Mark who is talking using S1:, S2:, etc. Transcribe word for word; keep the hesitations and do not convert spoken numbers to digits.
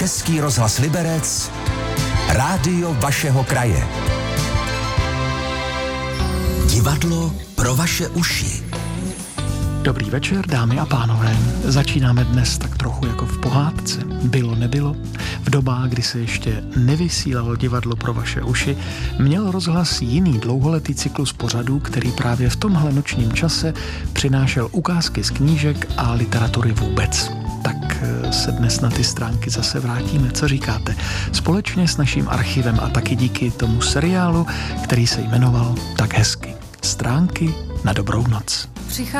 S1: Český rozhlas Liberec, rádio vašeho kraje. Divadlo pro vaše uši.
S2: Dobrý večer, dámy a pánové. Začínáme dnes tak trochu jako v pohádce. Bylo, nebylo. V dobách, kdy se ještě nevysílalo divadlo pro vaše uši, měl rozhlas jiný dlouholetý cyklus pořadů, který právě v tomhle nočním čase přinášel ukázky z knížek a literatury vůbec. Tak se dnes na ty stránky zase vrátíme. Co říkáte? Společně s naším archivem a taky díky tomu seriálu, který se jmenoval tak hezky. Stránky na dobrou noc.